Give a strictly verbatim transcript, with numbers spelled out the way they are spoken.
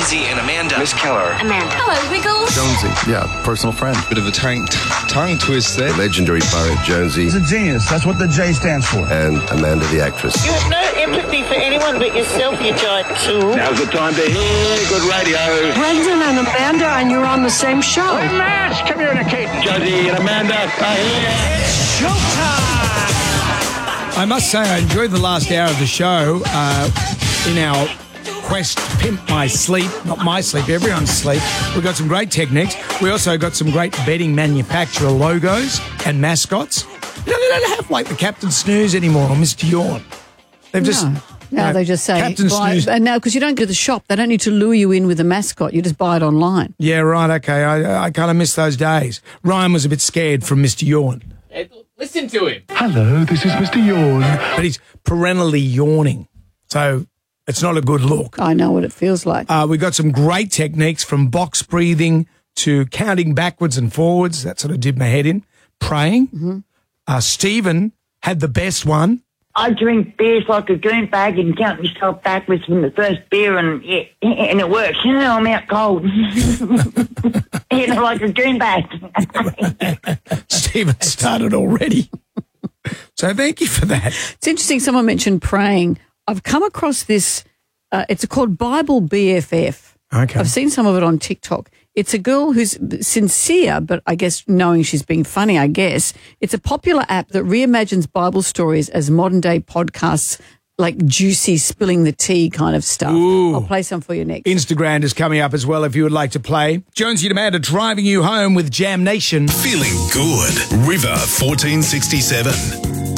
Jonesy and Amanda. Miss Keller. Amanda. Hello, Wiggles. Jonesy, yeah, personal friend. Bit of a tongue, tongue twist there. Legendary pirate Jonesy. He's a genius. That's what the J stands for. And Amanda the actress. You have no empathy for anyone but yourself, you giant tool. Now's the time to hear good radio. Brendan and Amanda, and you're on the same show. We're mass communicating. Jonesy and Amanda are here. It's showtime! I must say, I enjoyed the last hour of the show uh, in our quest to pimp my sleep, not my sleep, everyone's sleep. We've got some great techniques. We also got some great bedding manufacturer logos and mascots. You know, they don't have like the Captain Snooze anymore or Mister Yawn. They've just... No. Now no, they just say, Captain buy, Snooze. and now because you don't go to the shop, they don't need to lure you in with a mascot. You just buy it online. Yeah, right, okay. I, I kind of miss those days. Ryan was a bit scared from Mister Yawn. Listen to him. Hello, this is Mister Yawn. But he's perennially yawning. So it's not a good look. I know what it feels like. Uh, we got some great techniques from box breathing to counting backwards and forwards. That sort of did my head in. Praying. Mm-hmm. Uh, Stephen had the best one. I drink beers like a goon bag and count myself backwards from the first beer, and yeah, and it works. You know, I'm out cold. You know, like a goon bag. Stephen started already. So thank you for that. It's interesting. Someone mentioned praying. I've come across this. Uh, it's called Bible B F F. Okay. I've seen some of it on TikTok. It's a girl who's sincere, but I guess knowing she's being funny, I guess. It's a popular app that reimagines Bible stories as modern-day podcasts, like juicy, spilling the tea kind of stuff. Ooh. I'll play some for you next. Instagram is coming up as well if you would like to play. Jonesy and Amanda driving you home with Jam Nation. Feeling good. River fourteen sixty-seven.